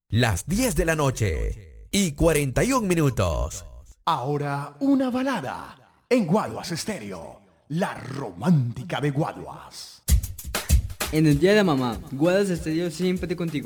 Las 10 de la noche y 41 minutos. Ahora una balada en Guaduas Estéreo, la romántica de Guaduas. En el día de mamá, Guadas Estéreo siempre contigo.